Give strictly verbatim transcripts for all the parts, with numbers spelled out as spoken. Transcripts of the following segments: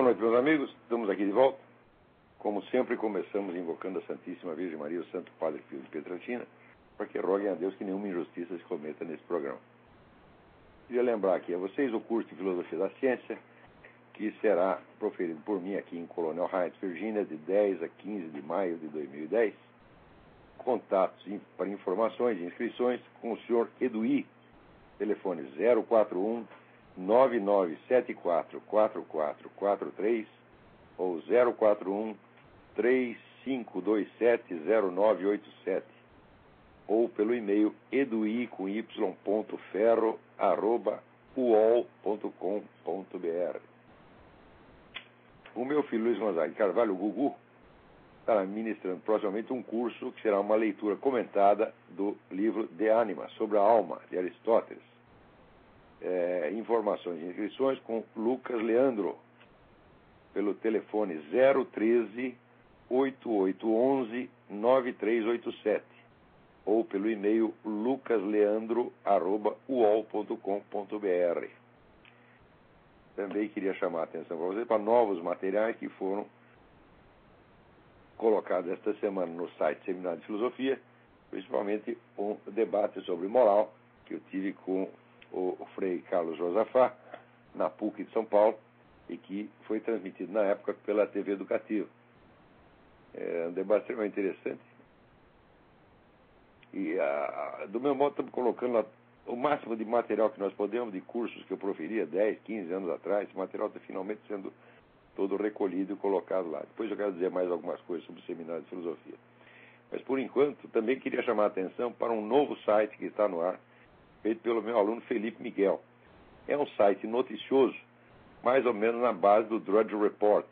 noite, meus amigos. Estamos aqui de volta. Como sempre, começamos invocando a Santíssima Virgem Maria, o Santo Padre Pio de Pietrelcina, para que roguem a Deus que nenhuma injustiça se cometa nesse programa. Queria lembrar aqui a vocês o curso de Filosofia da Ciência, que será proferido por mim aqui em Colonial Heights, Virgínia, de dez a quinze de maio de dois mil e dez. Contatos para informações e inscrições com o senhor Eduí, telefone zero quatro um, nove nove sete quatro, quatro quatro quatro três ou zero quatro um, três cinco dois sete, zero nove oito sete, ou pelo e-mail eduí com y ponto ferro arroba uol ponto com ponto br. O meu filho Luiz Gonzaga Carvalho, o Gugu, estará ministrando proximamente um curso que será uma leitura comentada do livro De Anima, sobre a alma, de Aristóteles. É, informações e inscrições com Lucas Leandro, pelo telefone zero treze, oito oito onze, nove três oito sete, ou pelo e-mail lucasleandro arroba uol ponto com ponto br. Também queria chamar a atenção para vocês para novos materiais que foram colocados esta semana no site Seminário de Filosofia, principalmente um debate sobre moral que eu tive com o Frei Carlos Josafá, na P U C de São Paulo, e que foi transmitido na época pela T V Educativa. É um debate extremamente interessante. E, a, do meu modo, estamos colocando lá o máximo de material que nós podemos, de cursos que eu proferia dez, quinze anos atrás. Esse material está finalmente sendo todo recolhido e colocado lá. Depois eu quero dizer mais algumas coisas sobre o Seminário de Filosofia. Mas, por enquanto, também queria chamar a atenção para um novo site que está no ar, feito pelo meu aluno Felipe Miguel. É um site noticioso, mais ou menos na base do Drudge Report,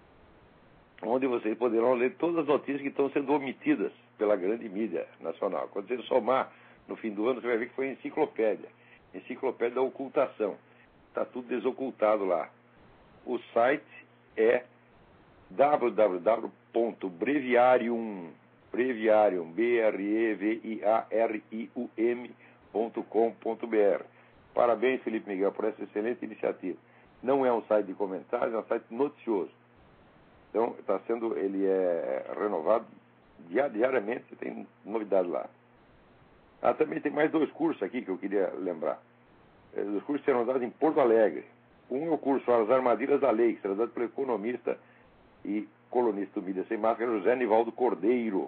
onde vocês poderão ler todas as notícias que estão sendo omitidas pela grande mídia nacional. Quando você somar no fim do ano, você vai ver que foi enciclopédia. Enciclopédia da ocultação. Está tudo desocultado lá. O site é w w w ponto breviarium, breviarium, B R E V I A R I U M ponto com ponto br. Parabéns, Felipe Miguel, por essa excelente iniciativa. Não é um site de comentários, é um site noticioso. Então, está sendo, ele é renovado diariamente, tem novidade lá. Ah, também tem mais dois cursos aqui que eu queria lembrar. Os cursos serão dados em Porto Alegre. Um é o curso As Armadilhas da Lei, que será dado pelo economista e colunista do Mídia Sem Máscara, José Nivaldo Cordeiro.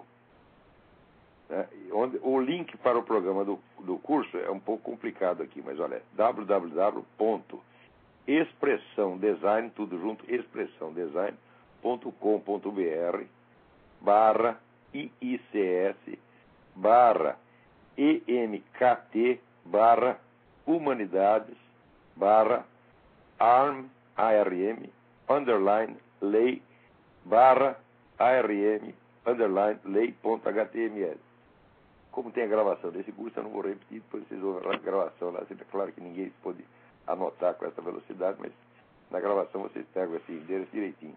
É, onde, o link para o programa do, do curso é um pouco complicado aqui, mas olha, w w w ponto expressão design, tudo junto, expressão design ponto com ponto br barra I I C S barra E M K T barra humanidades barra ARM, A R M, underline, lei, barra, A R M, underline, lei.html. Como tem a gravação desse curso, eu não vou repetir, depois vocês ouvem a gravação lá. Sempre é claro que ninguém pode anotar com essa velocidade, mas na gravação vocês pegam esse endereço direitinho.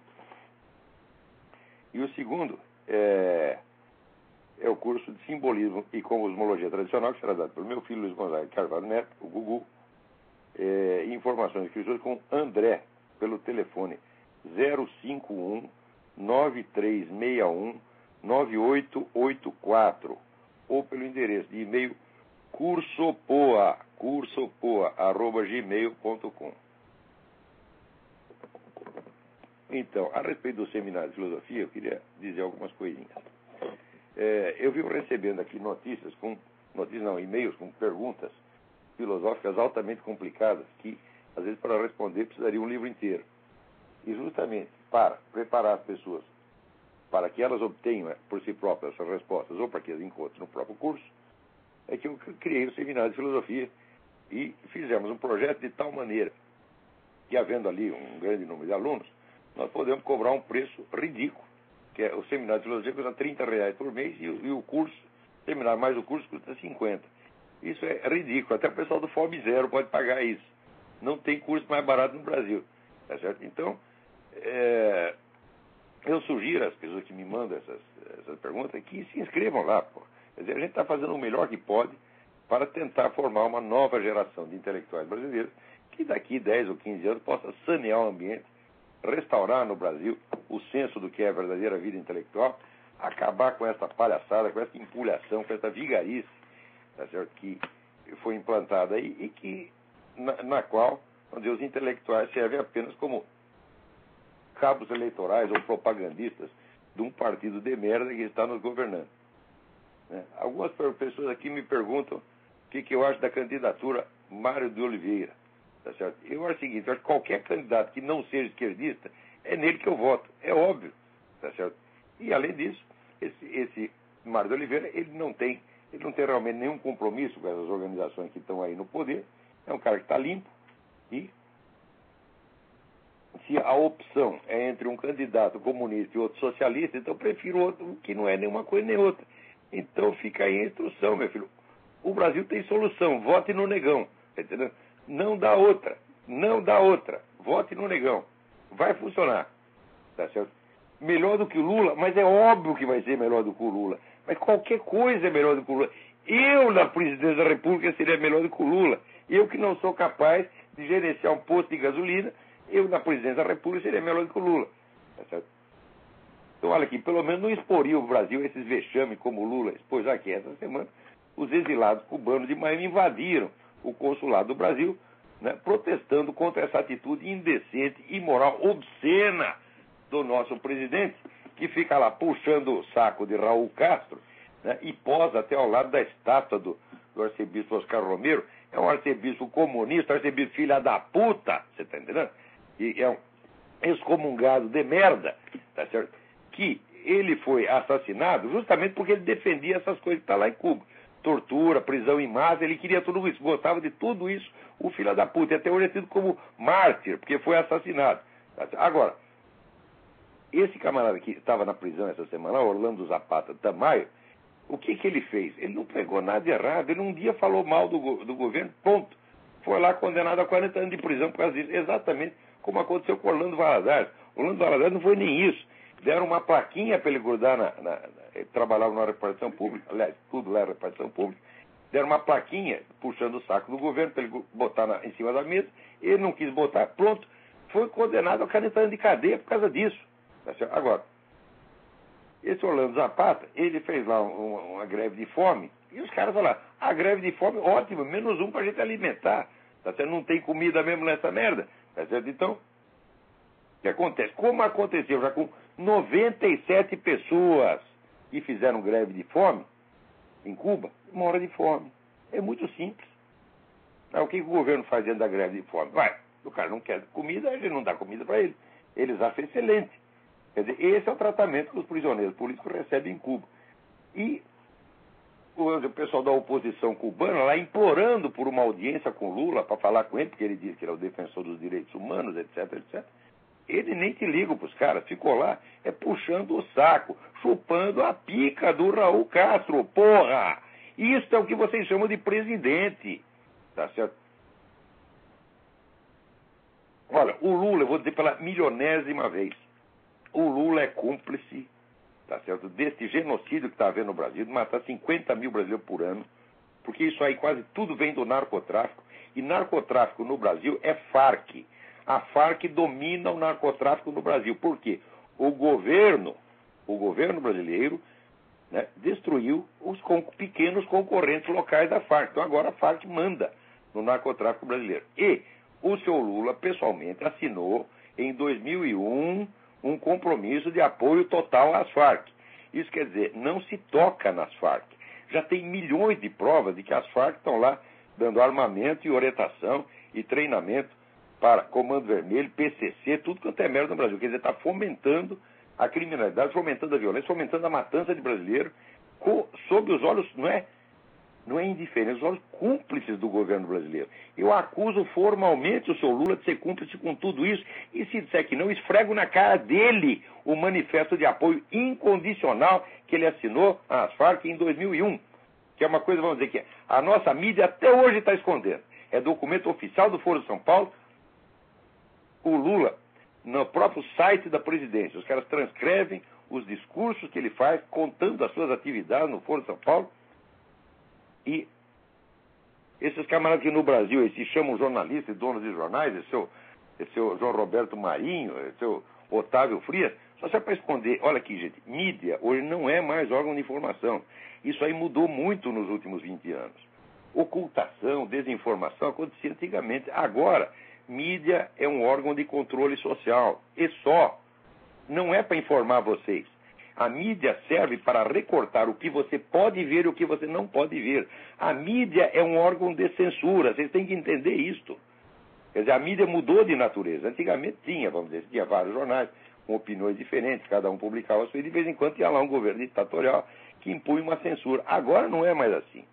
E o segundo é, é o curso de Simbolismo e Cosmologia Tradicional, que será dado pelo meu filho Luiz Gonzaga Carvalho Neto, o Gugu. É, informações e inscrições com André, pelo telefone zero cinco um, nove três seis um, nove oito oito quatro, ou pelo endereço de e-mail cursopoa, cursopoa, arroba gmail ponto com. Então, a respeito do Seminário de Filosofia, eu queria dizer algumas coisinhas. É, eu vivo recebendo aqui notícias, com notícias não, e-mails com perguntas filosóficas altamente complicadas, que, às vezes, para responder, precisaria um livro inteiro. E justamente para preparar as pessoas para que elas obtenham por si próprias essas respostas, ou para que as encontrem no próprio curso, é que eu criei o Seminário de Filosofia e fizemos um projeto de tal maneira que, havendo ali um grande número de alunos, nós podemos cobrar um preço ridículo, que é o Seminário de Filosofia custa trinta reais por mês e o, e o curso, seminário mais o curso, custa cinquenta. Isso é ridículo. Até o pessoal do Fome Zero pode pagar isso. Não tem curso mais barato no Brasil. Tá certo? Então, é, eu sugiro às pessoas que me mandam essas, essas perguntas que se inscrevam lá. Pô. Quer dizer, a gente está fazendo o melhor que pode para tentar formar uma nova geração de intelectuais brasileiros que daqui dez ou quinze anos possa sanear o ambiente restaurar no Brasil o senso do que é a verdadeira vida intelectual, acabar com essa palhaçada, com essa empulhação, com essa vigarice, tá certo? Que foi implantada aí e que, na, na qual, onde os intelectuais servem apenas como cabos eleitorais ou propagandistas de um partido de merda que está nos governando. Né? Algumas pessoas aqui me perguntam o que, que eu acho da candidatura Mário de Oliveira. Tá certo? Eu acho o seguinte, eu acho que qualquer candidato que não seja esquerdista, é nele que eu voto. É óbvio. Tá certo? E, além disso, esse, esse Mário de Oliveira, ele não tem, ele não tem realmente nenhum compromisso com essas organizações que estão aí no poder. É um cara que está limpo e, se a opção é entre um candidato comunista e outro socialista, então eu prefiro outro que não é nenhuma coisa nem outra. Então fica aí a instrução, meu filho. O Brasil tem solução, vote no negão. Entendeu? Não dá outra, não dá outra. Vote no negão. Vai funcionar. Tá certo? Melhor do que o Lula, mas é óbvio que vai ser melhor do que o Lula. Mas qualquer coisa é melhor do que o Lula. Eu, na presidência da República, seria melhor do que o Lula. Eu que não sou capaz de gerenciar um posto de gasolina, eu, na presidência da República, seria melhor do que o Lula. Tá certo? Então, olha aqui, pelo menos não exporia o Brasil esses vexames como o Lula expôs aqui essa semana. Os exilados cubanos de Miami invadiram o consulado do Brasil, né, protestando contra essa atitude indecente, imoral, obscena do nosso presidente, que fica lá puxando o saco de Raul Castro, né, e posa até ao lado da estátua do, do arcebispo Oscar Romero. É um arcebispo comunista, arcebispo filha da puta, você está entendendo? E é um excomungado de merda, tá certo? Que ele foi assassinado justamente porque ele defendia essas coisas que estão lá em Cuba. Tortura, prisão em massa, ele queria tudo isso, gostava de tudo isso, o filho da puta. E até hoje é tido como mártir, porque foi assassinado. Agora, esse camarada que estava na prisão essa semana, Orlando Zapata Tamayo, o que que ele fez? Ele não pegou nada de errado, ele um dia falou mal do, go- do governo, ponto. Foi lá condenado a quarenta anos de prisão por causa disso, exatamente como aconteceu com Orlando Valadares. Orlando Valadares não foi nem isso. Deram uma plaquinha para ele grudar na, na, na... Ele trabalhava na repartição pública, aliás, tudo lá é repartição pública. Deram uma plaquinha puxando o saco do governo para ele botar na, em cima da mesa. Ele não quis botar, pronto. Foi condenado a quarenta anos de cadeia por causa disso. Tá certo? Agora, esse Orlando Zapata, ele fez lá uma, uma greve de fome. E os caras falaram, a greve de fome, ótimo, menos um para a gente alimentar. Tá certo? Não tem comida mesmo nessa merda. Tá certo? Então, o que acontece? Como aconteceu já com noventa e sete pessoas que fizeram greve de fome em Cuba, mora de fome. É muito simples. Aí, o que, que o governo faz dentro da greve de fome? Vai, o cara não quer comida, ele não dá comida para ele. Eles acham excelente. Quer dizer, esse é o tratamento que os prisioneiros políticos recebem em Cuba. E o pessoal da oposição cubana lá implorando por uma audiência com Lula para falar com ele, porque ele diz que ele é o defensor dos direitos humanos, etc, etcétera. Ele nem te liga para os caras, ficou lá, é puxando o saco, chupando a pica do Raul Castro, porra! Isso é o que vocês chamam de presidente, tá certo? Olha, o Lula, eu vou dizer pela milionésima vez, o Lula é cúmplice, tá certo, deste genocídio que está havendo no Brasil, de matar cinquenta mil brasileiros por ano, porque isso aí quase tudo vem do narcotráfico, e narcotráfico no Brasil é Farc. A Farc domina o narcotráfico no Brasil. Por quê? O governo, o governo brasileiro, né, destruiu os con- pequenos concorrentes locais da Farc. Então agora a Farc manda no narcotráfico brasileiro. E o seu Lula, pessoalmente, assinou em dois mil e um um compromisso de apoio total às Farc. Isso quer dizer, não se toca nas Farc. Já tem milhões de provas de que as Farc estão lá dando armamento e orientação e treinamento para Comando Vermelho, P C C, tudo quanto é merda no Brasil. Quer dizer, está fomentando a criminalidade, fomentando a violência, fomentando a matança de brasileiro, co- sob os olhos, não é, não é indiferente, os olhos cúmplices do governo brasileiro. Eu acuso formalmente o seu Lula de ser cúmplice com tudo isso, e se disser que não, esfrego na cara dele o manifesto de apoio incondicional que ele assinou às Farc em dois mil e um, que é uma coisa, vamos dizer, que a nossa mídia até hoje está escondendo. É documento oficial do Foro de São Paulo. O Lula, no próprio site da presidência, os caras transcrevem os discursos que ele faz, contando as suas atividades no Foro de São Paulo. E esses camaradas que no Brasil eles se chamam jornalistas e donos de jornais, esse seu é seu João Roberto Marinho, é seu Otávio Frias, só serve para esconder. Olha aqui, gente, mídia hoje não é mais órgão de informação. Isso aí mudou muito nos últimos vinte anos. Ocultação, desinformação acontecia antigamente. Agora, mídia é um órgão de controle social. E só. Não é para informar vocês. A mídia serve para recortar o que você pode ver e o que você não pode ver. A mídia é um órgão de censura. Vocês têm que entender isto. Quer dizer, a mídia mudou de natureza. Antigamente tinha, vamos dizer, tinha vários jornais com opiniões diferentes, cada um publicava a sua, e de vez em quando tinha lá um governo ditatorial que impunha uma censura. Agora não é mais assim.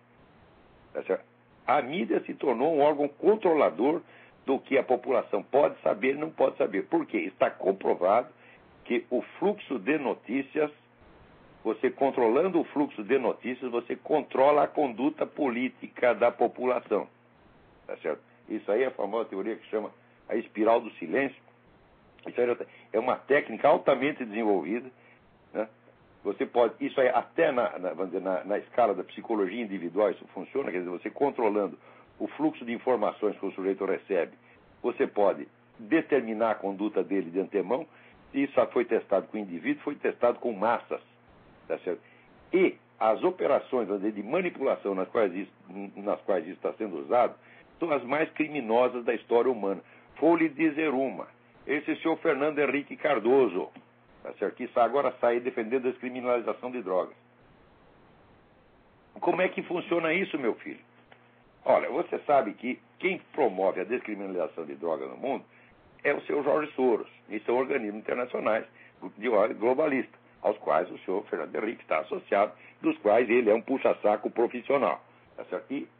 A mídia se tornou um órgão controlador do que a população pode saber e não pode saber. Por quê? Está comprovado que o fluxo de notícias, você controlando o fluxo de notícias, você controla a conduta política da população. Tá certo? Isso aí é a famosa teoria que chama a espiral do silêncio. Isso aí é uma técnica altamente desenvolvida, né? Você pode, isso aí até na, na, vamos dizer, na, na escala da psicologia individual isso funciona, quer dizer, você controlando o fluxo de informações que o sujeito recebe, você pode determinar a conduta dele de antemão. Isso foi testado com o indivíduo, foi testado com massas, tá certo? E as operações, vamos dizer, de manipulação nas quais isso, nas quais isso está sendo usado são as mais criminosas da história humana. Vou lhe dizer uma. Esse senhor Fernando Henrique Cardoso, tá certo? Que agora sai defendendo a descriminalização de drogas. Como é que funciona isso, meu filho? Olha, você sabe que quem promove a descriminalização de drogas no mundo é o senhor Jorge Soros. E são organismos internacionais de ordem globalista, aos quais o senhor Fernando Henrique está associado, dos quais ele é um puxa-saco profissional. Tá certo? E,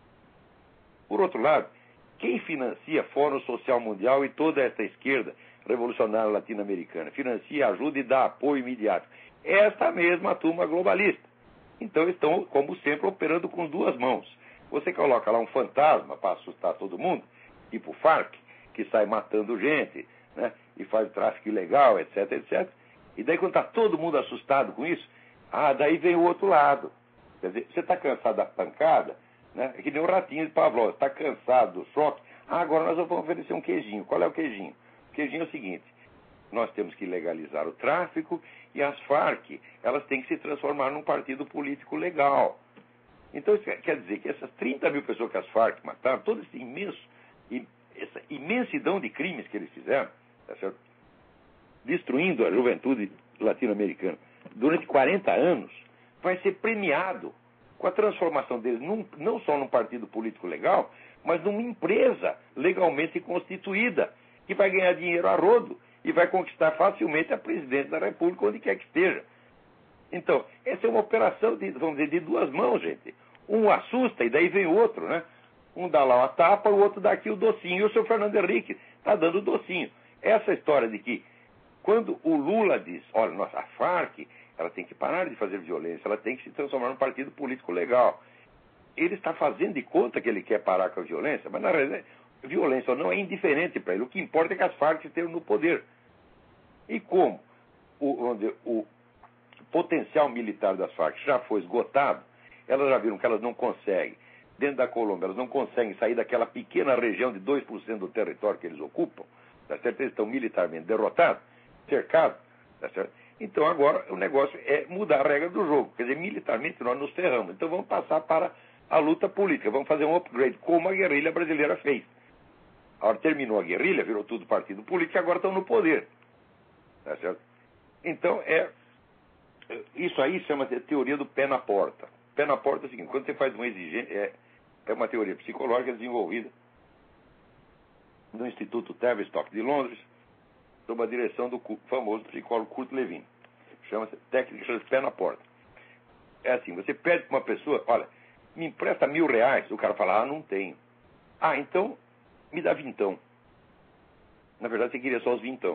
por outro lado, quem financia Fórum Social Mundial e toda essa esquerda revolucionária latino-americana? Financia, ajuda e dá apoio imediato. Esta mesma turma globalista. Então estão, como sempre, operando com duas mãos. Você coloca lá um fantasma para assustar todo mundo, tipo Farc, que sai matando gente, né, e faz tráfico ilegal, etc, etcétera. E daí quando está todo mundo assustado com isso, ah, daí vem o outro lado. Quer dizer, você está cansado da pancada, né? É que nem o ratinho de Pavlov, está cansado do choque. Ah, agora nós vamos oferecer um queijinho. Qual é o queijinho? O queijinho é o seguinte: nós temos que legalizar o tráfico e as Farc, elas têm que se transformar num partido político legal. Então isso quer dizer que essas trinta mil pessoas que as Farc mataram, todo esse imenso, essa imensidão de crimes que eles fizeram, tá certo? Destruindo a juventude latino-americana durante quarenta anos, vai ser premiado com a transformação deles num, não só num partido político legal, mas numa empresa legalmente constituída, que vai ganhar dinheiro a rodo e vai conquistar facilmente a presidência da República, onde quer que esteja. Então, essa é uma operação de, vamos dizer, de duas mãos, gente. Um assusta e daí vem o outro, né? Um dá lá uma tapa, o outro dá aqui o docinho. E o senhor Fernando Henrique está dando o docinho. Essa história de que, quando o Lula diz, olha, nossa, a Farc, ela tem que parar de fazer violência, ela tem que se transformar num partido político legal. Ele está fazendo de conta que ele quer parar com a violência, mas na realidade, violência ou não é indiferente para ele. O que importa é que as Farc estejam no poder. E como o, onde, o potencial militar das Farc já foi esgotado, elas já viram que elas não conseguem, dentro da Colômbia, elas não conseguem sair daquela pequena região de dois por cento do território que eles ocupam, tá certo? Eles estão militarmente derrotados, cercados, tá certo? Então agora o negócio é mudar a regra do jogo. Quer dizer, militarmente nós nos ferramos. Então vamos passar para a luta política. Vamos fazer um upgrade, como a guerrilha brasileira fez. Agora terminou a guerrilha, virou tudo partido político e agora estão no poder. Tá certo? Então é... Isso aí chama-se teoria do pé na porta. Pé na porta é o seguinte: quando você faz uma exigência... É, é uma teoria psicológica desenvolvida no Instituto Tavistock de Londres, sob a direção do famoso psicólogo Kurt Lewin. Chama-se técnica de pé na porta. É assim, você pede para uma pessoa, olha, me empresta mil reais, o cara fala, ah, não tenho. Ah, então, me dá vintão. Na verdade, você queria só os vintão.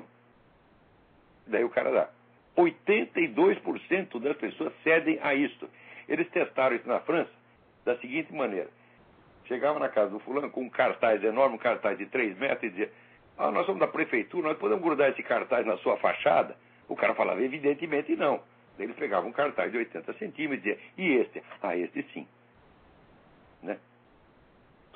Daí o cara dá. oitenta e dois por cento das pessoas cedem a isto. Eles testaram isso na França da seguinte maneira. Chegava na casa do fulano com um cartaz enorme, um cartaz de três metros, e dizia, ah, nós somos da prefeitura, nós podemos grudar esse cartaz na sua fachada? O cara falava, evidentemente não. Daí eles pegavam um cartaz de oitenta centímetros e diziam, e este? Ah, este sim. Né?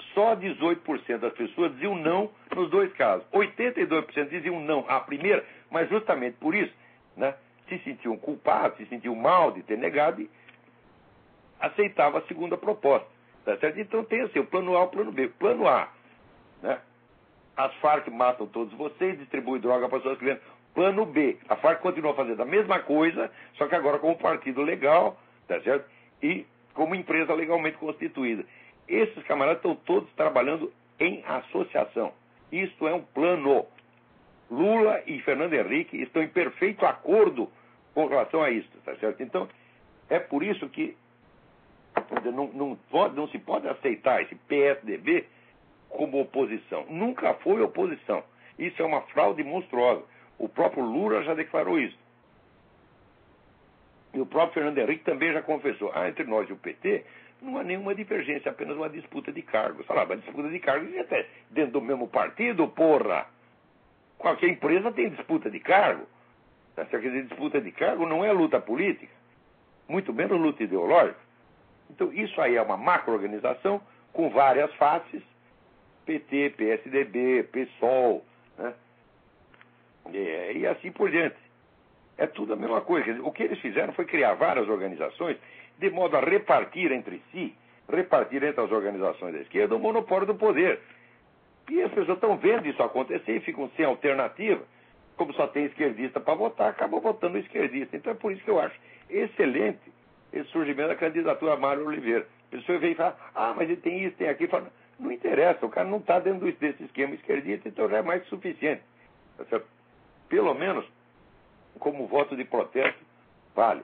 só dezoito por cento das pessoas diziam não nos dois casos. oitenta e dois por cento diziam não à primeira, mas justamente por isso, né, se sentiam culpados, se sentiam mal de ter negado e aceitavam a segunda proposta. Tá certo? Então tem assim, o plano A e o plano B. Plano A, né, as Farc matam todos vocês, distribuem droga para as pessoas que vendem. Plano B, a Farc continua fazendo a mesma coisa, só que agora como partido legal, tá certo? E como empresa legalmente constituída. Esses camaradas estão todos trabalhando em associação. Isto é um plano. Lula e Fernando Henrique estão em perfeito acordo com relação a isso, tá certo? Então, é por isso que não, não, pode, não se pode aceitar esse P S D B como oposição. Nunca foi oposição. Isso é uma fraude monstruosa. O próprio Lula já declarou isso. E o próprio Fernando Henrique também já confessou. Ah, entre nós e o P T, não há nenhuma divergência, apenas uma disputa de cargos. Fala, mas disputa de cargos é até dentro do mesmo partido, porra. Qualquer empresa tem disputa de cargo. Quer dizer, disputa de cargo não é luta política, muito menos luta ideológica. Então, isso aí é uma macro-organização com várias faces, P T, P S D B, PSOL, né? E, e assim por diante. É tudo a mesma coisa. Quer dizer, o que eles fizeram foi criar várias organizações de modo a repartir entre si, repartir entre as organizações da esquerda o monopólio do poder. E as pessoas estão vendo isso acontecer e ficam sem alternativa. Como só tem esquerdista para votar, acabam votando o esquerdista. Então é por isso que eu acho excelente esse surgimento da candidatura a Mário Oliveira. A pessoa vem e fala, ah, mas ele tem isso, tem aquilo. Fala, não interessa, o cara não está dentro desse esquema esquerdista, então já é mais que suficiente. Pelo menos, como voto de protesto, vale.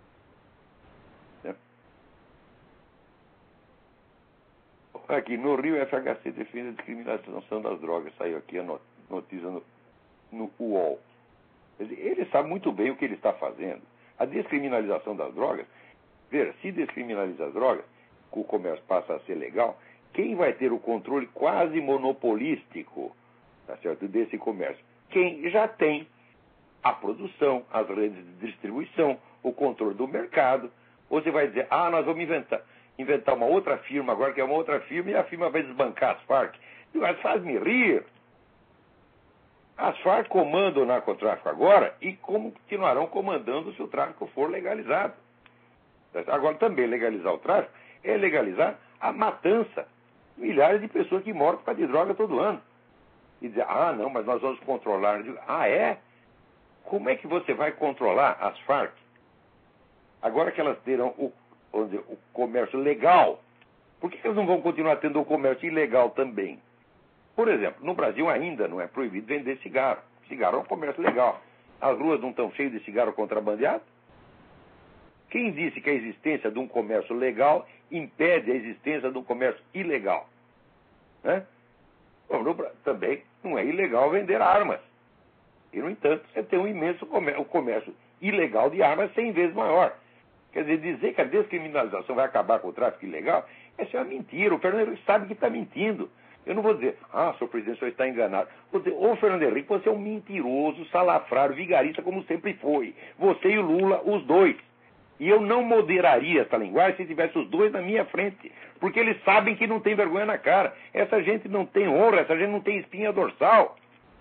Aqui, no Rio, F H C defende a discriminação das drogas. Saiu aqui a notícia no, no U O L. Ele sabe muito bem o que ele está fazendo. A descriminalização das drogas, veja, se descriminaliza as drogas, o comércio passa a ser legal, quem vai ter o controle quase monopolístico, tá certo, desse comércio? Quem já tem a produção, as redes de distribuição, o controle do mercado. Ou você vai dizer, ah, nós vamos inventar, inventar uma outra firma agora, que é uma outra firma, e a firma vai desbancar as Farc. Mas faz-me rir. As Farc comandam o narcotráfico agora e como continuarão comandando se o tráfico for legalizado. Agora, também legalizar o tráfico é legalizar a matança. Milhares de pessoas que morrem por causa de droga todo ano. E dizer, ah, não, mas nós vamos controlar. Digo, ah, é? Como é que você vai controlar as Farc? Agora que elas terão o, dizer, o comércio legal, por que elas não vão continuar tendo o comércio ilegal também? Por exemplo, no Brasil ainda não é proibido vender cigarro. Cigarro é um comércio legal. As ruas não estão cheias de cigarro contrabandeado? Quem disse que a existência de um comércio legal impede a existência de um comércio ilegal? Né? Bom, no, também não é ilegal vender armas. E, no entanto, você tem um imenso comércio, um comércio ilegal de armas cem vezes maior. Quer dizer, dizer que a descriminalização vai acabar com o tráfico ilegal, essa é uma mentira. O Fernando Henrique sabe que está mentindo. Eu não vou dizer, ah, senhor presidente, o senhor está enganado. Vou dizer, ô Fernando Henrique, você é um mentiroso, salafrário, vigarista, como sempre foi. Você e o Lula, os dois. E eu não moderaria essa linguagem se tivesse os dois na minha frente. Porque eles sabem que não tem vergonha na cara. Essa gente não tem honra, essa gente não tem espinha dorsal.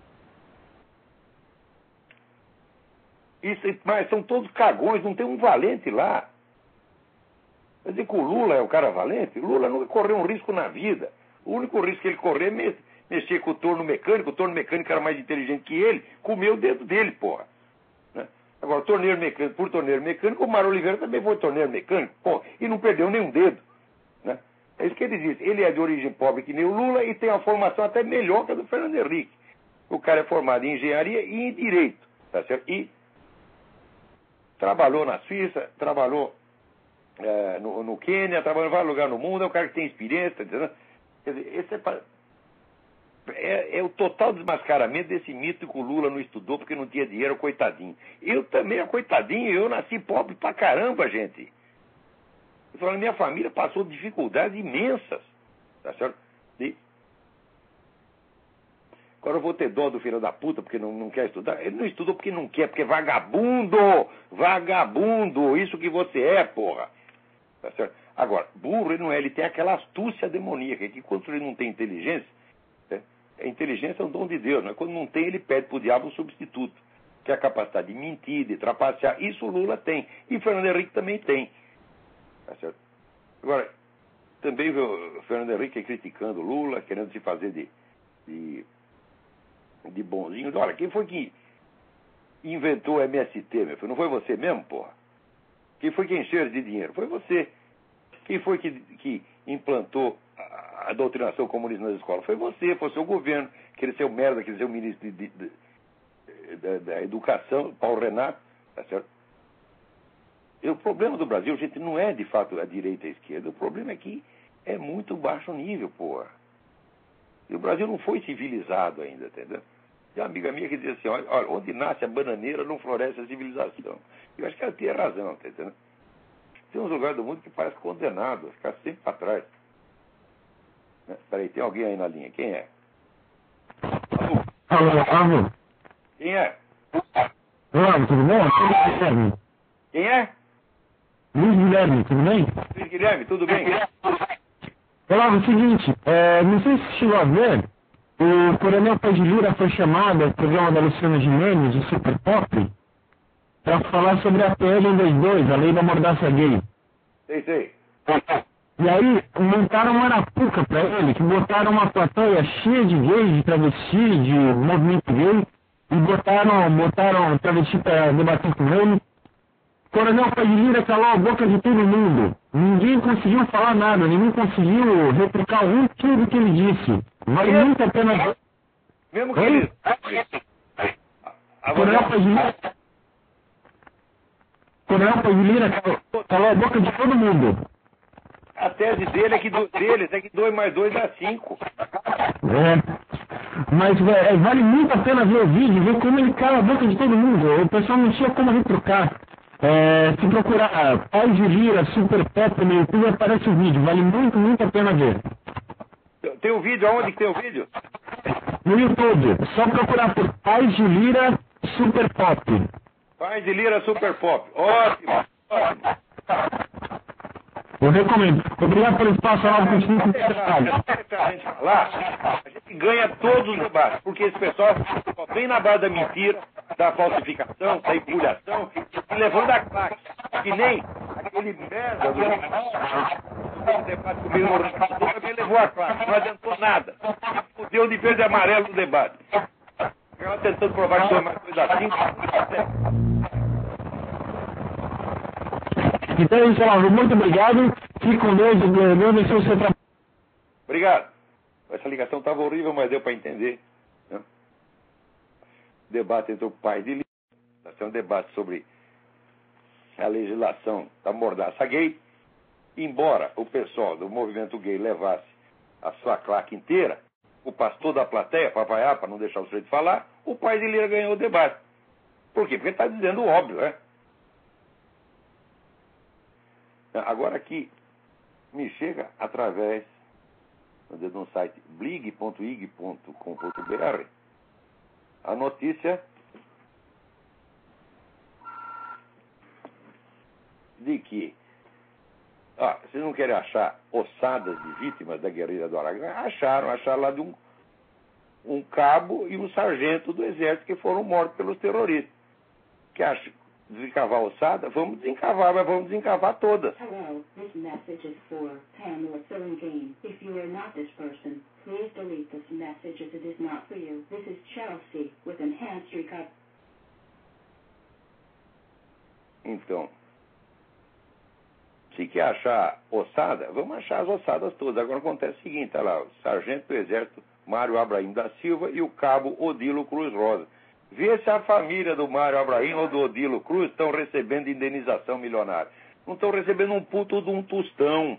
Isso, mas são todos cagões, não tem um valente lá. Quer dizer que o Lula é o cara valente? O Lula nunca correu um risco na vida. O único risco que ele correu é mexer com o torno mecânico. O torno mecânico era mais inteligente que ele, comeu o dedo dele, porra. Né? Agora, torneiro mecânico por torneiro mecânico, o Mário Oliveira também foi torneiro mecânico, porra, e não perdeu nenhum dedo. Né? É isso que ele diz. Ele é de origem pobre que nem o Lula e tem uma formação até melhor que a do Fernando Henrique. O cara é formado em engenharia e em direito. Tá certo? E trabalhou na Suíça, trabalhou é, no, no Quênia, trabalhou em vários lugares no mundo, é um cara que tem experiência, tá dizendo? Quer dizer, esse é, pra, é, é o total desmascaramento desse mito que o Lula não estudou porque não tinha dinheiro, coitadinho. Eu também, coitadinho, eu nasci pobre pra caramba, gente. Eu falo, minha família passou dificuldades imensas, tá certo? E agora eu vou ter dó do filho da puta porque não, não quer estudar. Ele não estudou porque não quer, porque é vagabundo! Vagabundo! Isso que você é, porra! Tá certo? Agora, burro ele não é, ele tem aquela astúcia demoníaca, que quando ele não tem inteligência, né, a inteligência é um dom de Deus, né? Quando não tem, ele pede para o diabo um substituto, que é a capacidade de mentir, de trapacear. Isso o Lula tem, e Fernando Henrique também tem. Tá certo? Agora, também o Fernando Henrique criticando o Lula, querendo se fazer de, de, de bonzinho. Olha, quem foi que inventou o M S T, meu filho? Não foi você mesmo, porra? Quem foi que encheu ele de dinheiro? Foi você. Quem foi que, que implantou a, a doutrinação comunista nas escolas? Foi você, foi o seu governo. Aquele seu merda, aquele seu ministro de, de, de, da, da Educação, Paulo Renato, tá certo? E o problema do Brasil, gente, não é de fato a direita e a esquerda. O problema é que é muito baixo nível, porra. E o Brasil não foi civilizado ainda, entendeu? Tem uma amiga minha que diz assim, olha, olha, onde nasce a bananeira não floresce a civilização. Eu acho que ela tem razão, tá entendendo? Tem uns lugares do mundo que parece condenado a ficar sempre para trás. Né? Peraí, tem alguém aí na linha. Quem é? Alô? Alô, alô. Quem é? Olá, tudo bom? Luiz Guilherme. Quem é? Luiz Guilherme, tudo bem? Luiz Guilherme, tudo bem? Olá, é o seguinte, é, não sei se chegou a ver, o Coronel Paz de Lira foi chamado ao programa da Luciana Gimenez, o Super Pop, para falar sobre a P L cento e vinte e dois, a lei da mordaça gay. Sei, sei. E aí, montaram uma arapuca para ele, que botaram uma plateia cheia de gays, de travesti, de movimento gay, e botaram, botaram travesti para debater com ele. Coronel Paz de Lira calou a boca de todo mundo. Ninguém conseguiu falar nada, ninguém conseguiu replicar um tudo que ele disse. Vale Mesmo, muito a pena... mesmo que Oi? ele... Coronel Paz de Lira... Coronel Paz de Lira calou, calou a boca de todo mundo. A tese dele é que do, deles é que dois mais dois dá cinco. É. Mas é, vale muito a pena ver o vídeo, ver como ele cala a boca de todo mundo. O pessoal não tinha como retrucar. É, se procurar Paz de Lira, Super Pop no YouTube, aparece o vídeo. Vale muito, muito a pena ver. Tem o vídeo? Aonde que tem o vídeo? No YouTube. Só procurar por Paz de Lira, Super Pop. Paz de Lira Super Pop. Ótimo. Ótimo. Eu recomendo. Obrigado pelo espaço. Lá no continente de A gente falar, a gente ganha todos os debates, porque esse pessoal só vem na base da mentira, da falsificação, da empulhação, e levando a claque. Que nem aquele merda do debate comigo no Rio, também levou a claque, não adiantou nada. Fudeu de verde e amarelo no debate. Ficava tentando provar que foi mais coisa assim. Então, Flávio, muito obrigado. Fique com Deus. Deus abençoe o seu trabalho. Obrigado. Essa ligação estava horrível, mas deu para entender. Né? Debate entre o pai de Lira. Nós temos um debate sobre a legislação da mordaça gay. Embora o pessoal do movimento gay levasse a sua claque inteira, o pastor da plateia, para vaiar, para não deixar o sujeito falar, o pai de Lira ganhou o debate. Por quê? Porque ele está dizendo o óbvio, né? Agora aqui, me chega através do site blig ponto ig ponto com ponto br a notícia de que, ah, vocês não querem achar ossadas de vítimas da guerrilha do Araguaia? Acharam, acharam lá de um, um cabo e um sargento do exército que foram mortos pelos terroristas. Que acham desencavar a ossada? Vamos desencavar, mas vamos desencavar todas. Hello, this message is for Pamela Serengane. If you are not this person, please delete this message as it is not for you. This is Chelsea with enhanced recovery. Então, se quer achar ossada, vamos achar as ossadas todas. Agora acontece o seguinte, olha lá, o sargento do exército Mário Abraim da Silva e o cabo Odilo Cruz Rosa. Vê se a família do Mário Abraim ou do Odilo Cruz estão recebendo indenização milionária. Não estão recebendo um puto de um tostão.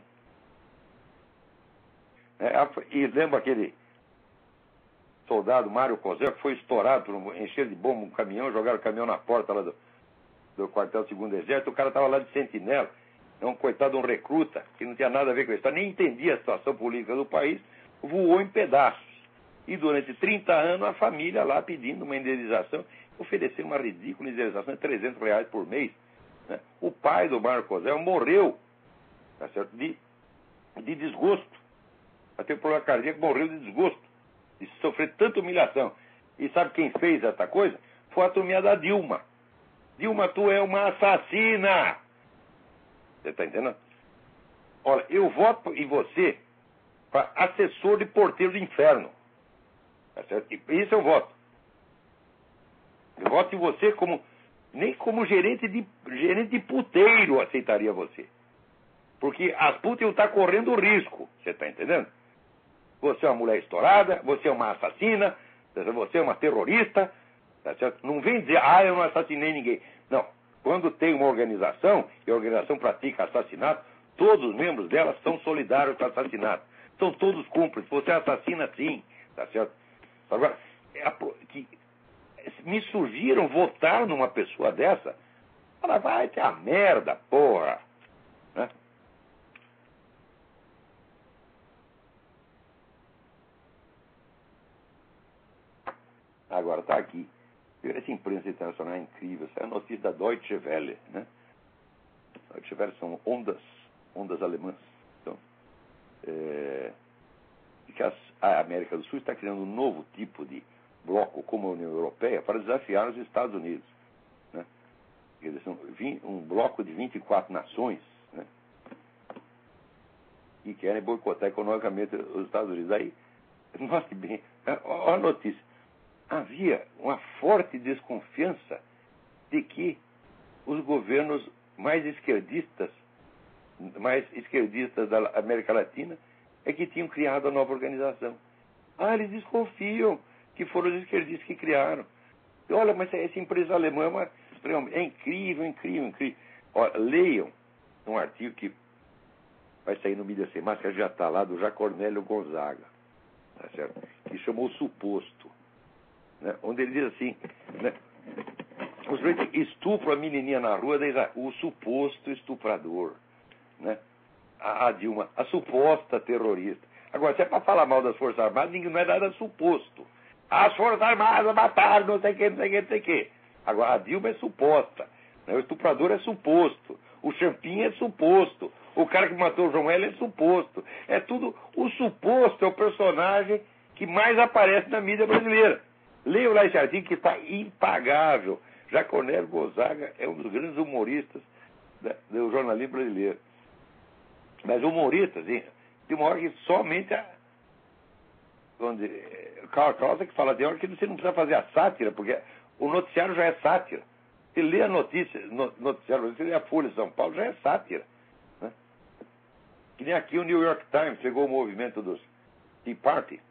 É, e lembra aquele soldado Mário Cosel que foi estourado por um, encher de bomba um caminhão, jogaram o caminhão na porta lá do, do quartel do segundo exército, o cara estava lá de sentinela, é um coitado, um recruta, que não tinha nada a ver com isso, nem entendia a situação política do país, voou em pedaços. E durante trinta anos a família lá pedindo uma indenização, oferecendo uma ridícula indenização de trezentos reais por mês. Né? O pai do Mário Cosel morreu tá certo? De, de desgosto. Até o problema cardíaco morreu de desgosto, de sofrer tanta humilhação. E sabe quem fez essa coisa? Foi a turminha da Dilma. Dilma, tu é uma assassina! Você está entendendo? Olha, eu voto em você para assessor de porteiro do inferno. Tá certo? Isso eu voto. Eu voto em você como... Nem como gerente de, gerente de puteiro aceitaria você. Porque as putas iam estar correndo risco. Você está entendendo? Você é uma mulher estourada, você é uma assassina, você é uma terrorista. Tá certo? Não vem dizer, ah, eu não assassinei ninguém. Não. Quando tem uma organização, e a organização pratica assassinato, todos os membros dela são solidários com o assassinato. São todos cúmplices. Você é assassina, sim. Tá certo? Agora, é a, que, me surgiram votar numa pessoa dessa. Ela vai ter a merda, porra. Né? Agora, tá aqui. Essa imprensa internacional é incrível. Essa é a notícia da Deutsche Welle, né? Deutsche Welle são ondas, ondas alemãs. Então, é, que as, a América do Sul está criando um novo tipo de bloco como a União Europeia para desafiar os Estados Unidos, né? Eles são um bloco de vinte e quatro nações, né? E querem boicotar economicamente os Estados Unidos. Aí, note bem, olha a notícia. Havia uma forte desconfiança de que os governos mais esquerdistas, mais esquerdistas da América Latina, é que tinham criado a nova organização. Ah, eles desconfiam que foram os esquerdistas que criaram. E olha, mas essa empresa alemã é, uma, é incrível, incrível, incrível. Olha, leiam um artigo que vai sair no Mídia Sem Máscara, já está lá, do Jacornélio Gonzaga, tá certo? Que chamou o Suposto. Né, onde ele diz assim, né, os estupram a menininha na rua, daí, o suposto estuprador, né, a, a Dilma, a suposta terrorista. Agora, se é para falar mal das Forças Armadas, não é nada suposto. As Forças Armadas mataram, não sei o que, não sei o que, não sei o que. Agora, a Dilma é suposta, né, o estuprador é suposto, o Champinha é suposto, o cara que matou o João L é suposto. É tudo, o suposto é o personagem que mais aparece na mídia brasileira. Leiam lá esse artigo que está impagável. Jacornélio Gonzaga é um dos grandes humoristas da, do jornalismo brasileiro. Mas humoristas, hein, tem uma hora que somente a... Onde, Karl Kraus é que fala, tem hora que você não precisa fazer a sátira, porque o noticiário já é sátira. Você lê a notícia, no, noticiário, você lê a Folha de São Paulo, já é sátira. Né? Que nem aqui o New York Times pegou o movimento dos Tea Party.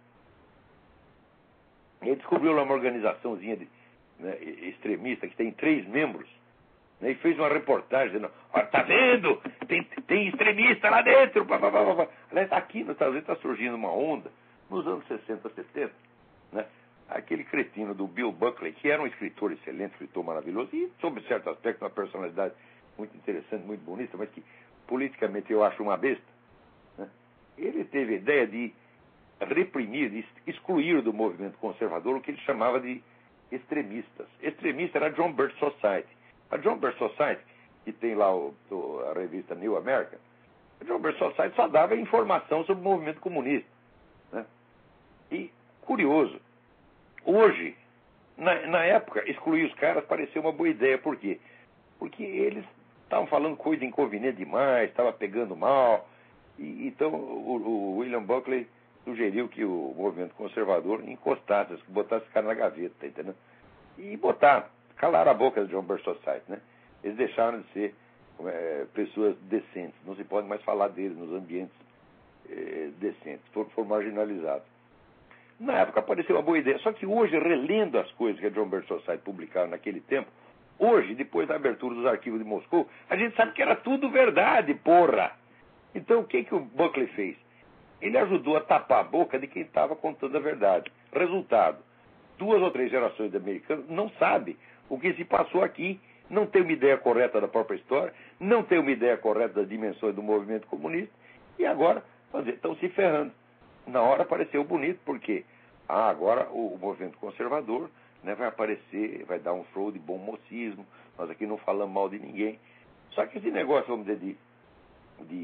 Ele descobriu lá uma organizaçãozinha de, né, extremista que tem três membros, né, e fez uma reportagem dizendo, ó, tá vendo? Tem, tem extremista lá dentro. Pá, pá, pá, pá. Aliás, aqui nos Estados Unidos está surgindo uma onda, nos anos sessenta, setenta, né, aquele cretino do Bill Buckley, que era um escritor excelente, escritor maravilhoso, e sob certo aspecto uma personalidade muito interessante, muito bonita, mas que politicamente eu acho uma besta, né, ele teve a ideia de reprimir, de excluir do movimento conservador o que ele chamava de extremistas. Extremista era a John Birch Society. A John Birch Society, que tem lá o, a revista New American, a John Birch Society só dava informação sobre o movimento comunista. Né? E, curioso, hoje, na, na época, excluir os caras parecia uma boa ideia. Por quê? Porque eles estavam falando coisa inconveniente demais, estava pegando mal. E, então, o, o William Buckley sugeriu que o movimento conservador encostasse, botasse esse cara na gaveta, tá entendendo? E botar, calar a boca do John Birch Society, né? Eles deixaram de ser é, pessoas decentes, não se pode mais falar deles nos ambientes é, decentes, foram, foram marginalizados. Na época pareceu uma boa ideia, só que hoje, relendo as coisas que a John Birch Society publicaram naquele tempo, hoje, depois da abertura dos arquivos de Moscou, a gente sabe que era tudo verdade, porra! Então, o que, que o Buckley fez? Ele ajudou a tapar a boca de quem estava contando a verdade. Resultado, duas ou três gerações de americanos não sabem o que se passou aqui, não tem uma ideia correta da própria história, não tem uma ideia correta das dimensões do movimento comunista, e agora estão se ferrando. Na hora pareceu bonito, porque ah, agora o, o movimento conservador, né, vai aparecer, vai dar um show de bom mocismo, nós aqui não falamos mal de ninguém. Só que esse negócio, vamos dizer, de, de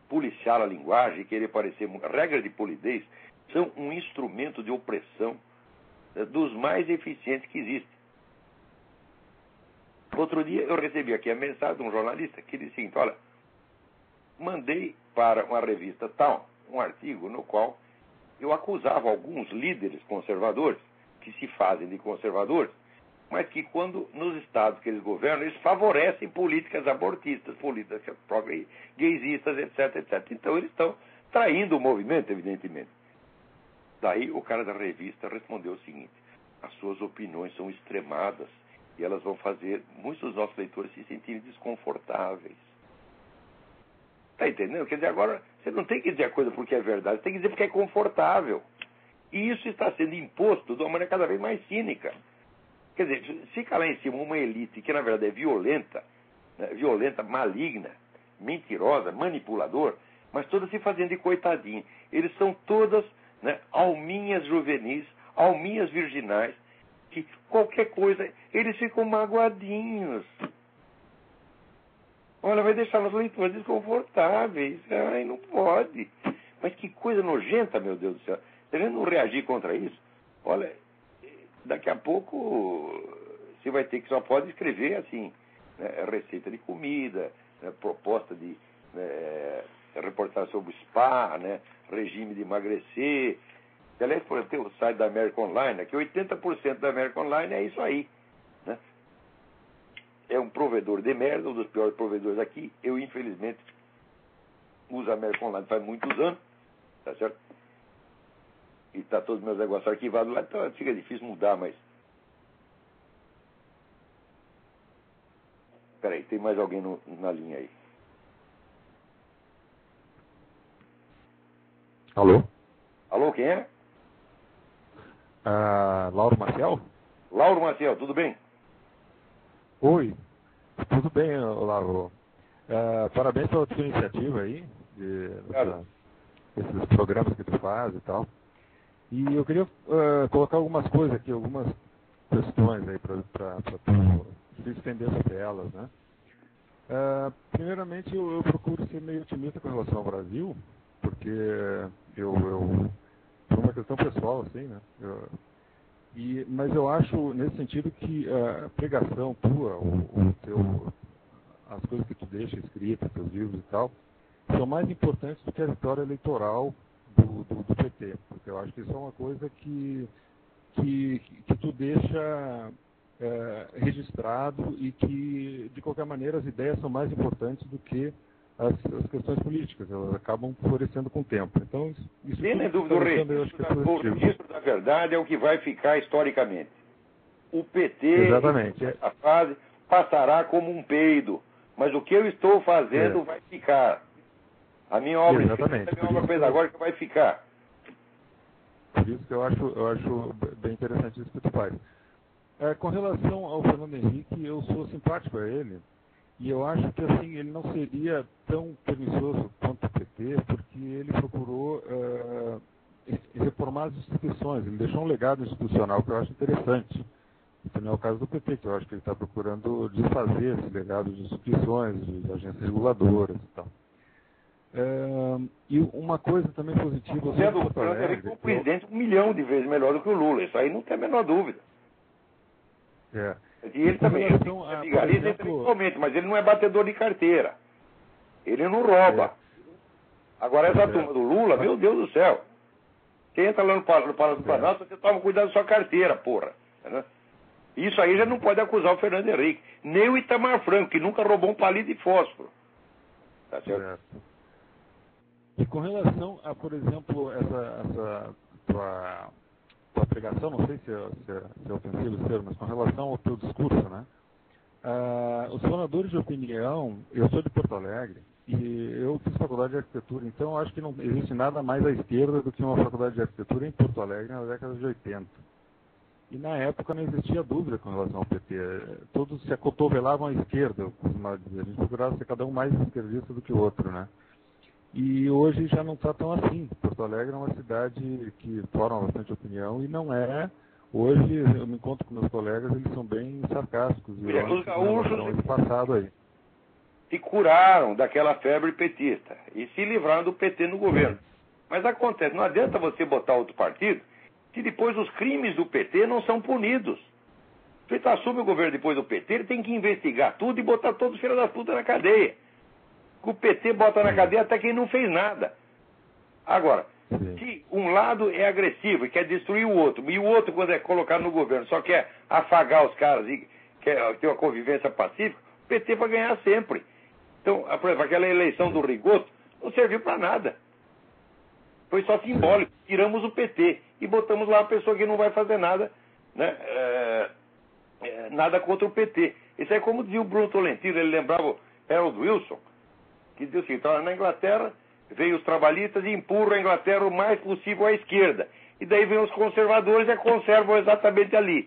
policiar a linguagem, querer parecer... Regras de polidez são um instrumento de opressão né, dos mais eficientes que existem. Outro dia eu recebi aqui a mensagem de um jornalista que disse o seguinte: olha, mandei para uma revista tal um artigo no qual eu acusava alguns líderes conservadores, que se fazem de conservadores, mas que quando nos estados que eles governam, eles favorecem políticas abortistas, políticas gaysistas, etc, etcétera. Então eles estão traindo o movimento, evidentemente. Daí o cara da revista respondeu o seguinte: as suas opiniões são extremadas e elas vão fazer muitos dos nossos leitores se sentirem desconfortáveis. Está entendendo? Quer dizer, agora você não tem que dizer a coisa porque é verdade, você tem que dizer porque é confortável. E isso está sendo imposto de uma maneira cada vez mais cínica. Quer dizer, fica lá em cima uma elite que na verdade é violenta, né, violenta, maligna, mentirosa, manipulador, mas todas se fazendo de coitadinho. Eles são todas, né, alminhas juvenis, alminhas virginais, que qualquer coisa, eles ficam magoadinhos. Olha, vai deixar os leitores desconfortáveis. Ai, não pode. Mas que coisa nojenta, meu Deus do céu. Você não reagir contra isso? Olha, daqui a pouco você vai ter que só pode escrever assim, né, receita de comida, né, proposta de né, reportagem sobre spa, né, regime de emagrecer. Aliás, por exemplo, tem o site da American Online, que oitenta por cento da American Online é isso aí. Né? É um provedor de merda, um dos piores provedores aqui. Eu, infelizmente, uso a American Online faz muitos anos, tá certo? E está todos os meus negócios arquivados lá, então fica difícil mudar, mas... Espera aí, tem mais alguém no, na linha aí. Alô? Alô, quem é? Ah, Lauro Maciel? Lauro Maciel, tudo bem? Oi, tudo bem, Lauro. Ah, parabéns pela sua iniciativa aí, de, dessa, esses programas que tu faz e tal. E eu queria uh, colocar algumas coisas aqui, algumas questões aí para tu se estender sobre elas, né? Uh, primeiramente, eu, eu procuro ser meio otimista com relação ao Brasil, porque eu, eu por uma questão pessoal, assim, né? Eu, e, mas eu acho, nesse sentido, que a pregação tua, o, o teu, as coisas que tu deixa escritas, teus livros e tal, são mais importantes do que a vitória eleitoral do, do, do P T, porque eu acho que isso é uma coisa que, que, que tu deixa é, registrado e que, de qualquer maneira, as ideias são mais importantes do que as, as questões políticas, elas acabam florescendo com o tempo. Então, isso, isso sem dúvida, o registro, da, o registro da verdade é o que vai ficar historicamente. O P T, exatamente, a fase, passará como um peido, mas o que eu estou fazendo é. vai ficar. A minha obra, exatamente, a minha obra pedagógica vai ficar. Por isso que eu acho, eu acho bem interessante isso que tu faz. É, com relação ao Fernando Henrique, eu sou simpático a ele, e eu acho que assim ele não seria tão pernicioso quanto o P T, porque ele procurou uh, reformar as instituições, ele deixou um legado institucional que eu acho interessante. Isso não é o caso do P T, que eu acho que ele está procurando desfazer esse legado de instituições, de agências reguladoras e tal. Uh, e uma coisa também positiva... Você é do Fernando Henrique, o presidente um milhão de vezes melhor do que o Lula, isso aí não tem a menor dúvida. É. E ele também, ele tem a vigarista intelectualmente, mas ele não é batedor de carteira. Ele não rouba. É. Agora essa é. turma do Lula, meu Deus do céu. Quem entra lá no Palácio do Planalto, você toma cuidado da sua carteira, porra. Né? Isso aí já não pode acusar o Fernando Henrique. Nem o Itamar Franco, que nunca roubou um palito de fósforo. Tá certo? certo. E com relação a, por exemplo, essa, essa tua, tua pregação, não sei se é, se é, se é ofensivo o termo, mas com relação ao teu discurso, né? Ah, os formadores de opinião, eu sou de Porto Alegre e eu fiz faculdade de arquitetura, então eu acho que não existe nada mais à esquerda do que uma faculdade de arquitetura em Porto Alegre na década de oitenta. E na época não existia dúvida com relação ao P T. Todos se acotovelavam à esquerda, eu costumava dizer. A gente procurava ser cada um mais esquerdista do que o outro, né? E hoje já não está tão assim. Porto Alegre é uma cidade que forma bastante opinião e não é... Hoje eu me encontro com meus colegas, eles são bem sarcásticos. E os gaúchos... passado aí. se curaram daquela febre petista e se livraram do P T no governo. Mas acontece, não adianta você botar outro partido se depois os crimes do P T não são punidos. Se ele assume o governo depois do P T, ele tem que investigar tudo e botar todos os filhos da puta na cadeia. O P T bota na cadeia até quem não fez nada. Agora, se um lado é agressivo e quer destruir o outro, e o outro, quando é colocado no governo, só quer afagar os caras e quer ter uma convivência pacífica, o P T vai ganhar sempre. Então, por exemplo, aquela eleição do Rigoto não serviu para nada. Foi só simbólico. Tiramos o P T e botamos lá a pessoa que não vai fazer nada, né? É, é, nada contra o P T. Isso é como dizia o Bruno Tolentino, ele lembrava o Harold Wilson, que dizia assim, então, na Inglaterra veio os trabalhistas e empurram a Inglaterra o mais possível à esquerda. E daí vem os conservadores e a conservam exatamente ali.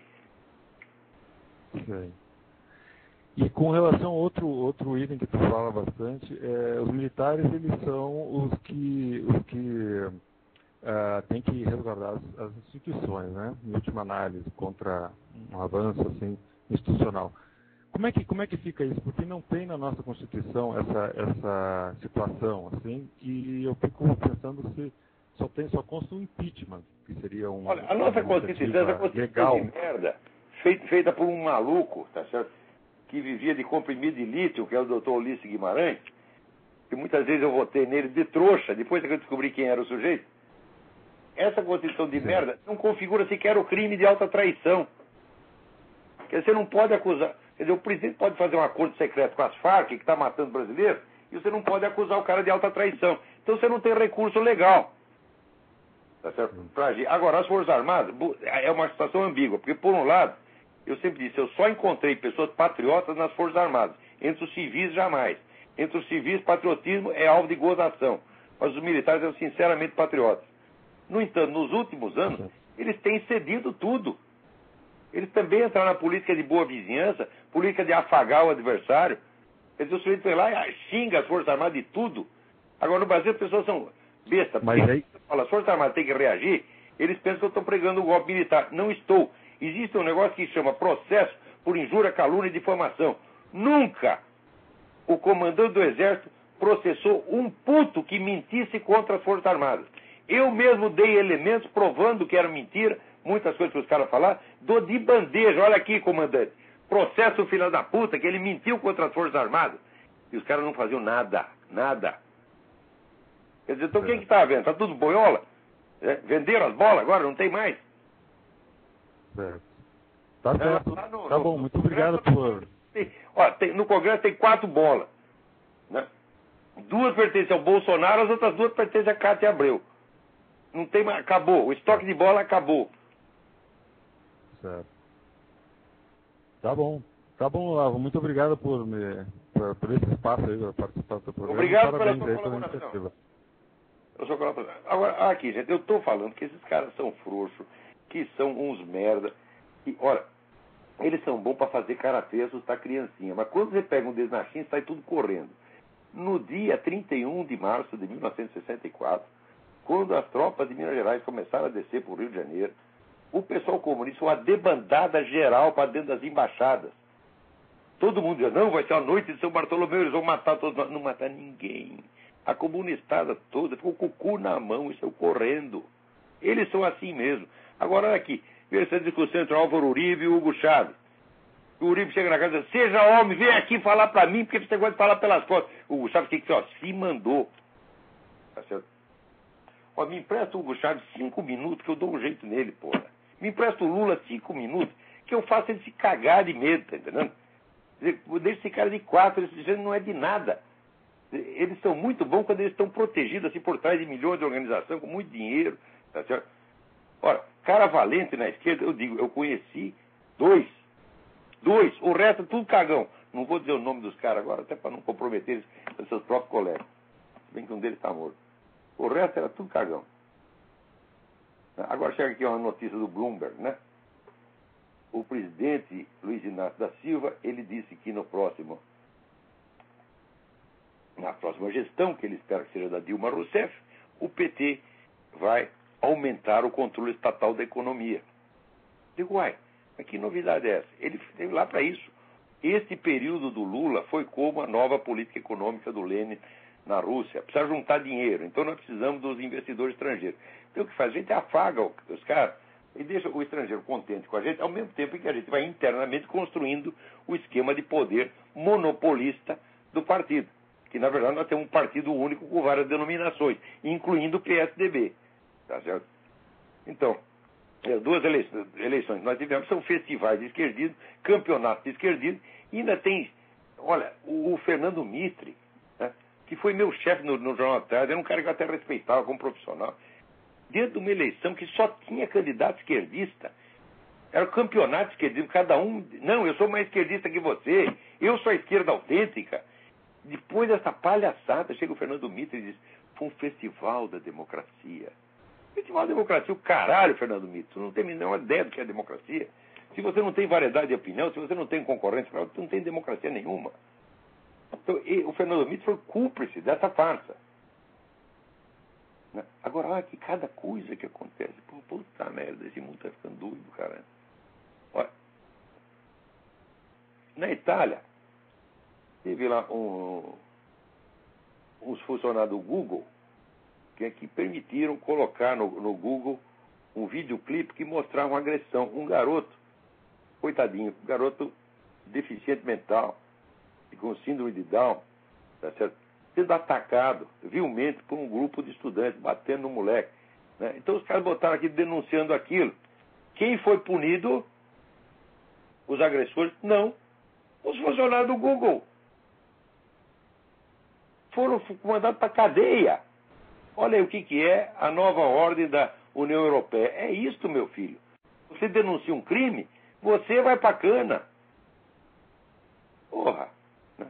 Sim. E com relação a outro, outro item que tu fala bastante, é, os militares, eles são os que, os que uh, têm que resguardar as, as instituições, né? Em última análise, contra um avanço assim, institucional. Como é, que, como é que fica isso? Porque não tem na nossa Constituição essa, essa situação, assim, e eu fico pensando se só tem, só consta um impeachment, que seria um... Olha, a nossa Constituição é uma Constituição de merda, feita, feita por um maluco, tá certo? Que vivia de comprimido de lítio, que é o doutor Ulisses Guimarães, que muitas vezes eu votei nele de trouxa, depois que eu descobri quem era o sujeito. Essa Constituição de merda não configura sequer o crime de alta traição. Quer dizer, você não pode acusar... Quer dizer, o presidente pode fazer um acordo secreto com as Farc, que está matando brasileiros, e você não pode acusar o cara de alta traição. Então você não tem recurso legal. Tá certo? Pra agir. Agora, as Forças Armadas é uma situação ambígua, porque, por um lado, eu sempre disse, eu só encontrei pessoas patriotas nas Forças Armadas. Entre os civis, jamais. Entre os civis, patriotismo é alvo de gozação. Mas os militares são sinceramente patriotas. No entanto, nos últimos anos, eles têm cedido tudo. Eles também entraram na política de boa vizinhança, política de afagar o adversário. Quer dizer, o sujeito vem lá e xinga as Forças Armadas de tudo. Agora, no Brasil, as pessoas são bestas. Mas aí... Fala, as Forças Armadas têm que reagir, eles pensam que eu estou pregando o golpe militar. Não estou. Existe um negócio que chama processo por injúria, calúnia e difamação. Nunca o comandante do Exército processou um puto que mentisse contra as Forças Armadas. Eu mesmo dei elementos provando que era mentira, muitas coisas que os caras falaram, dou de bandeja. Olha aqui, comandante, processo o filho da puta, que ele mentiu contra as Forças Armadas. E os caras não faziam nada, nada. Quer dizer, então quem que está vendo? Está tudo boiola? É? Venderam as bolas agora, não tem mais. Certo. Tá certo. É, tá, no, tá no, bom, muito obrigado por... Tem, ó, tem, no Congresso tem quatro bolas. Né? Duas pertencem ao Bolsonaro, as outras duas pertencem a Cátia Abreu. Não tem mais, acabou. O estoque de bola acabou. Certo. Tá bom. Tá bom, Olavo. Muito obrigado por, me, por, por esse espaço aí, por participar do teu programa. Obrigado Parabéns pela sua colaboração. Eu sou colaboração. Agora, aqui, gente, eu estou falando que esses caras são frouxos, que são uns merda. E, olha, eles são bons para fazer karatê, assustar criancinha. Mas quando você pega um deles na China, sai tudo correndo. No dia trinta e um de março de mil novecentos e sessenta e quatro, quando as tropas de Minas Gerais começaram a descer para o Rio de Janeiro, o pessoal comunista foi uma debandada geral para dentro das embaixadas. Todo mundo dizia, não, vai ser a noite de São Bartolomeu, eles vão matar todos nós. Não matar ninguém. A comunistada toda ficou com o cu na mão e saiu correndo. Eles são assim mesmo. Agora, olha aqui, essa discussão entre o Álvaro Uribe e o Hugo Chávez. O Uribe chega na casa e diz, seja homem, vem aqui falar para mim, porque você gosta de falar pelas costas. O Hugo Chávez tem que dizer, ó, se mandou. Tá certo? Ó, me empresta o Hugo Chávez cinco minutos que eu dou um jeito nele, porra. Me empresta o Lula cinco minutos que eu faço ele se cagar de medo, tá entendendo? Deixa esse cara de quatro, esse gente não é de nada. Eles são muito bons quando eles estão protegidos assim por trás de milhões de organizações, com muito dinheiro, tá certo? Ora, cara valente na esquerda, eu digo, eu conheci dois. Dois. O resto é tudo cagão. Não vou dizer o nome dos caras agora, até para não comprometer eles com seus próprios colegas. Se bem que um deles está morto. O resto era tudo cagão. Agora chega aqui uma notícia do Bloomberg, né? O presidente Luiz Inácio da Silva, ele disse que no próximo, na próxima gestão, que ele espera que seja da Dilma Rousseff, o P T vai aumentar o controle estatal da economia. Digo, uai, mas que novidade é essa? Ele veio lá para isso. Este período do Lula foi como a nova política econômica do Lenin na Rússia. Precisa juntar dinheiro, então nós precisamos dos investidores estrangeiros. Então o que faz? A gente afaga os caras e deixa o estrangeiro contente com a gente, ao mesmo tempo que a gente vai internamente construindo o esquema de poder monopolista do partido. Que, na verdade, nós temos um partido único com várias denominações, incluindo o P S D B. Tá certo? Então, as duas eleições, eleições que nós tivemos são festivais de esquerdismo, campeonatos de esquerdismo, e ainda tem, olha, o, o Fernando Mitre, né, que foi meu chefe no, no Jornal da Tarde, era um cara que eu até respeitava como profissional, dentro de uma eleição que só tinha candidato esquerdista, era o campeonato de esquerdismo, cada um, não, eu sou mais esquerdista que você, eu sou a esquerda autêntica. Depois dessa palhaçada, chega o Fernando Mitre e diz, foi um festival da democracia. Festival da democracia, o caralho, Fernando Mitre, não tem a menor ideia do que é democracia. Se você não tem variedade de opinião, se você não tem concorrência, você não tem democracia nenhuma. Então, o Fernando Mitre foi cúmplice dessa farsa. Agora, olha que cada coisa que acontece, pô, puta merda, esse mundo tá ficando doido, cara. Olha, na Itália, teve lá um, uns funcionários do Google que, que permitiram colocar no, no Google um videoclipe que mostrava uma agressão. Um garoto, coitadinho, um garoto deficiente mental, com síndrome de Down, tá certo? Sendo atacado vilmente por um grupo de estudantes, batendo no moleque. Né? Então os caras botaram aqui denunciando aquilo. Quem foi punido? Os agressores? Não. Os funcionários do Google. Foram mandados para a cadeia. Olha aí o que, que é a nova ordem da União Europeia. É isto, meu filho. Você denuncia um crime, você vai para a cana. Porra. Né?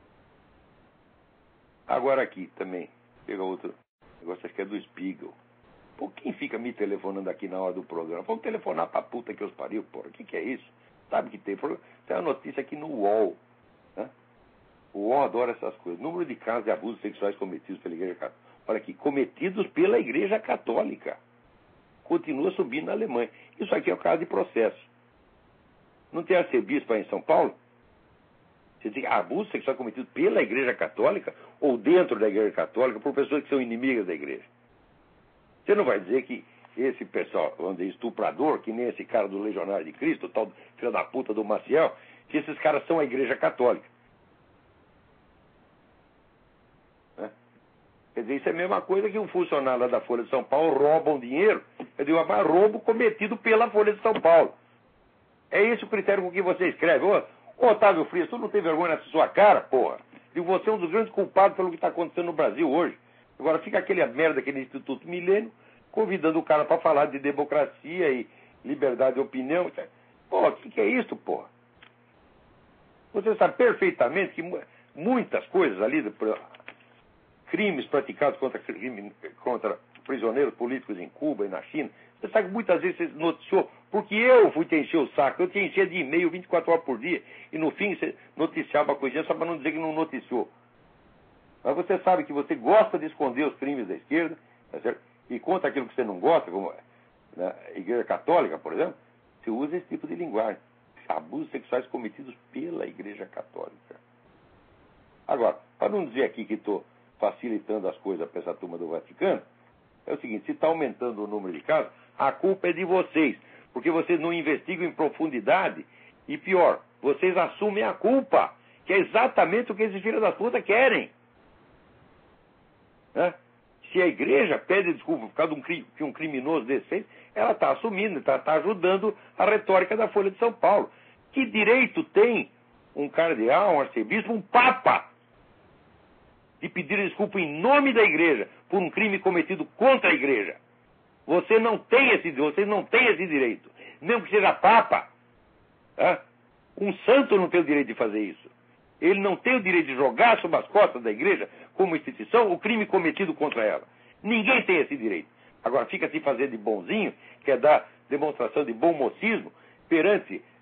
Agora aqui também. Pega outro negócio, acho que é do Spiegel. Pô, quem fica me telefonando aqui na hora do programa? Vamos telefonar pra puta que os pariu, porra. O que, que é isso? Sabe que tem? Tem uma notícia aqui no U O L. Né? O U O L adora essas coisas. Número de casos de abusos sexuais cometidos pela Igreja Católica. Olha aqui, cometidos pela Igreja Católica. Continua subindo na Alemanha. Isso aqui é o caso de processo. Não tem arcebispo aí em São Paulo? Você diz abuso sexual cometido pela Igreja Católica ou dentro da Igreja Católica por pessoas que são inimigas da Igreja. Você não vai dizer que esse pessoal, vamos dizer, estuprador, que nem esse cara do Legionário de Cristo, o tal filho da puta do Maciel, que esses caras são a Igreja Católica. Né? Quer dizer, isso é a mesma coisa que um funcionário lá da Folha de São Paulo rouba um dinheiro, quer dizer, um roubo cometido pela Folha de São Paulo. É esse o critério com que você escreve. Ô, ô Otávio Frias, tu não tem vergonha nessa sua cara, porra? E você é um dos grandes culpados pelo que está acontecendo no Brasil hoje. Agora fica aquele merda, aquele Instituto Milênio, convidando o cara para falar de democracia e liberdade de opinião. Pô, o que, que é isso, porra? Você sabe perfeitamente que muitas coisas ali, crimes praticados contra, contra prisioneiros políticos em Cuba e na China, você sabe que muitas vezes você noticiou, porque eu fui te encher o saco, eu te enchia de e-mail vinte e quatro horas por dia, e no fim você noticiava a coisinha só para não dizer que não noticiou. Mas você sabe que você gosta de esconder os crimes da esquerda, tá certo? E contra aquilo que você não gosta, como na Igreja Católica, por exemplo, você usa esse tipo de linguagem. Abusos sexuais cometidos pela Igreja Católica. Agora, para não dizer aqui que estou facilitando as coisas para essa turma do Vaticano, é o seguinte, se está aumentando o número de casos, a culpa é de vocês, porque vocês não investigam em profundidade, e pior, vocês assumem a culpa, que é exatamente o que esses filhos das putas querem. Né? Se a igreja pede desculpa por causa de um, crime, que um criminoso desse fez, ela está assumindo, está tá ajudando a retórica da Folha de São Paulo. Que direito tem um cardeal, um arcebispo, um papa, de pedir desculpa em nome da igreja por um crime cometido contra a igreja? Você não tem esse, você não tem esse direito. Mesmo que seja papa. Tá? Um santo não tem o direito de fazer isso. Ele não tem o direito de jogar sobre as costas da igreja, como instituição, o crime cometido contra ela. Ninguém tem esse direito. Agora fica se fazendo de bonzinho, quer dar demonstração de bom mocismo perante